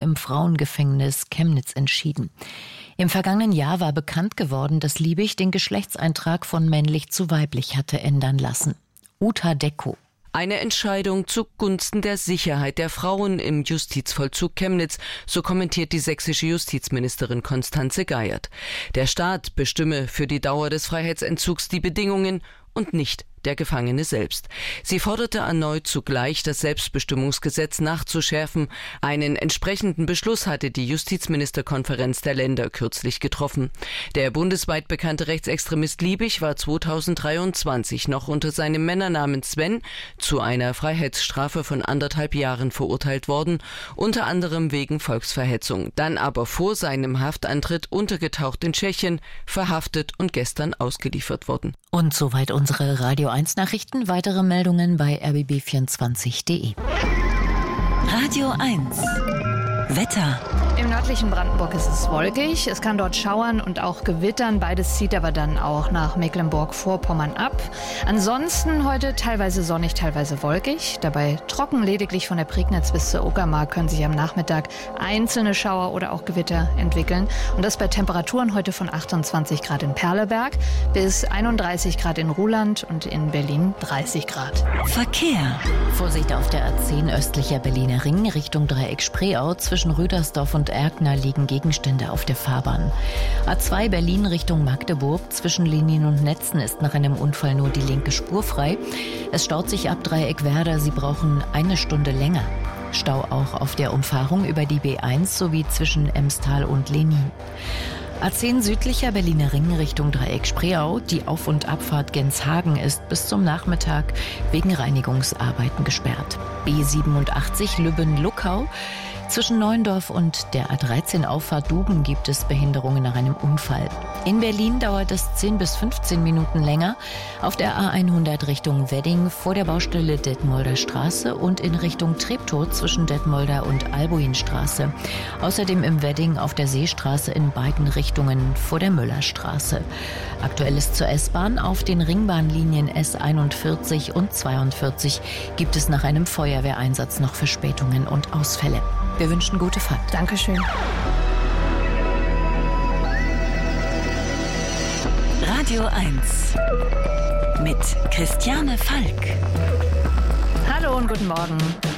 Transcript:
im Frauengefängnis Chemnitz entschieden. Im vergangenen Jahr war bekannt geworden, dass Liebig den Geschlechtseintrag von männlich zu weiblich hatte ändern lassen. Uta Decko. Eine Entscheidung zugunsten der Sicherheit der Frauen im Justizvollzug Chemnitz, so kommentiert die sächsische Justizministerin Constanze Geiert. Der Staat bestimme für die Dauer des Freiheitsentzugs die Bedingungen und nicht der Gefangene selbst. Sie forderte erneut zugleich, das Selbstbestimmungsgesetz nachzuschärfen. Einen entsprechenden Beschluss hatte die Justizministerkonferenz der Länder kürzlich getroffen. Der bundesweit bekannte Rechtsextremist Liebig war 2023 noch unter seinem Männernamen Sven zu einer Freiheitsstrafe von 1,5 Jahren verurteilt worden, unter anderem wegen Volksverhetzung. Dann aber vor seinem Haftantritt untergetaucht in Tschechien, verhaftet und gestern ausgeliefert worden. Und soweit unsere Radio 1 Nachrichten. Weitere Meldungen bei rbb24.de. Radio 1 Wetter. Im nördlichen Brandenburg ist es wolkig. Es kann dort schauern und auch gewittern. Beides zieht aber dann auch nach Mecklenburg-Vorpommern ab. Ansonsten heute teilweise sonnig, teilweise wolkig. Dabei trocken, lediglich von der Prignitz bis zur Uckermark können sich am Nachmittag einzelne Schauer oder auch Gewitter entwickeln. Und das bei Temperaturen heute von 28 Grad in Perleberg bis 31 Grad in Ruhland und in Berlin 30 Grad. Verkehr. Vorsicht auf der A10 östlicher Berliner Ring Richtung Dreieck Spreeau. Zwischen Rüdersdorf und Erkner liegen Gegenstände auf der Fahrbahn. A2 Berlin Richtung Magdeburg. Zwischen Linien und Netzen ist nach einem Unfall nur die linke Spur frei. Es staut sich ab Dreieck Werder. Sie brauchen 1 Stunde länger. Stau auch auf der Umfahrung über die B1 sowie zwischen Emstal und Lenin. A10 südlicher Berliner Ring Richtung Dreieck Spreeau. Die Auf- und Abfahrt Genshagen ist bis zum Nachmittag wegen Reinigungsarbeiten gesperrt. B87 Lübben-Luckau. Zwischen Neuendorf und der A13 Auffahrt Duben gibt es Behinderungen nach einem Unfall. In Berlin dauert es 10 bis 15 Minuten länger. Auf der A100 Richtung Wedding vor der Baustelle Detmolder Straße und in Richtung Treptow zwischen Detmolder und Albuinstraße. Außerdem im Wedding auf der Seestraße in beiden Richtungen vor der Müllerstraße. Aktuell ist zur S-Bahn auf den Ringbahnlinien S41 und 42 gibt es nach einem Feuerwehreinsatz noch Verspätungen und Ausfälle. Wir wünschen gute Fahrt. Dankeschön. Radio 1 mit Christiane Falk. Hallo und guten Morgen.